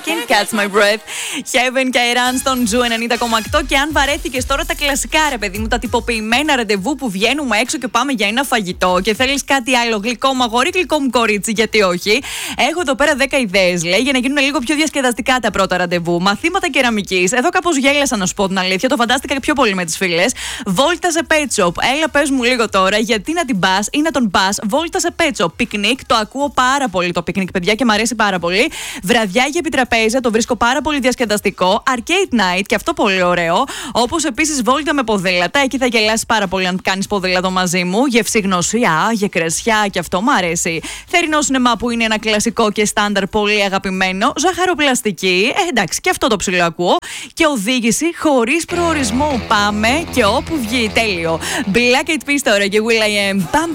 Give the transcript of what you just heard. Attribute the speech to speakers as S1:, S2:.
S1: Can't catch my breath. Heaven και Iran στον Ζου 90,8. Και αν βαρέθηκες τώρα τα κλασικά, ρε παιδί μου, τα τυποποιημένα ραντεβού που βγαίνουμε έξω και πάμε για ένα φαγητό και θέλεις κάτι άλλο, γλυκό μου αγόρι, γλυκό μου κορίτσι, γιατί όχι. Έχω εδώ πέρα 10 ιδέες, λέει, για να γίνουν λίγο πιο διασκεδαστικά τα πρώτα ραντεβού. Μαθήματα κεραμικής. Εδώ κάπως γέλασα, να σου πω την αλήθεια. Το φαντάστηκα πιο πολύ με τις φίλες. Βόλτα σε pet shop. Έλα, πες μου λίγο τώρα, γιατί να την πας ή να τον πας. Βόλτα σε pet shop. Πικνίκ, το ακούω πάρα πολύ το πικνίκ, παιδιά, και μου αρέσει πάρα πολύ. Βραδιά για επιτραπέζια, το βρίσκω πάρα πολύ διασκεδαστικό. Arcade night, και αυτό πολύ ωραίο. Όπως επίσης βόλτα με ποδήλατα. Εκεί θα γελάσεις πάρα πολύ αν κάνεις ποδήλατο μαζί μου. Γευσηγνωσία, για κρασιά, και αυτό μου αρέσει. Θερινό σινεμά που είναι ένα κλασικό και στάνταρ πολύ αγαπημένο. Ζαχαροπλαστική, εντάξει, και αυτό το ψηλό ακούω. Και οδήγηση χωρίς προορισμό. Πάμε και όπου βγει. Τέλειο. Black Eyed Peas τώρα και Will.i.am.